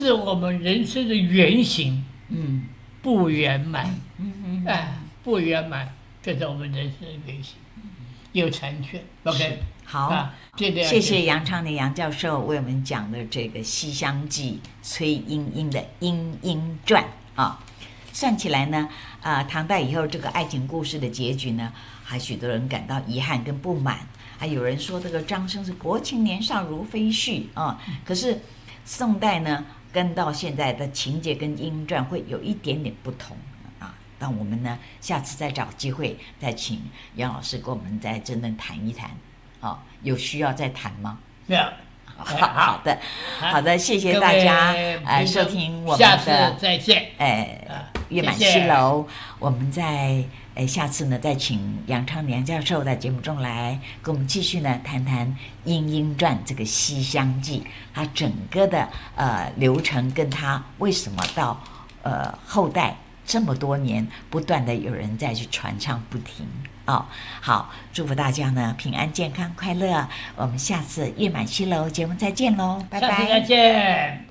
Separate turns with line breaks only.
是我们人生的原型，不圆满，不圆满，这是我们人生的原型，有残缺。OK，
好，谢谢杨昌年杨教授为我们讲的这个《西厢记》崔莺莺的《莺莺传》啊。算起来呢，唐代以后这个爱情故事的结局呢，还许多人感到遗憾跟不满，还有人说这个张生是薄情年少如飞絮啊。可是宋代呢，跟到现在的情节跟《莺莺传》会有一点点不同啊。那我们呢，下次再找机会再请杨老师跟我们再真正谈一谈。有需要再谈吗？
没有。好
的，谢谢大家收听我们的，
下次再见。
月满西楼，我们在下次呢再请杨昌年教授在节目中来跟我们继续呢谈谈《莺莺传》这个《西厢记》，它整个的流程跟它为什么到后代这么多年不断的有人再去传唱不停。好，祝福大家呢平安健康快乐，我们下次月满西楼节目再见喽，拜拜，
下次再见。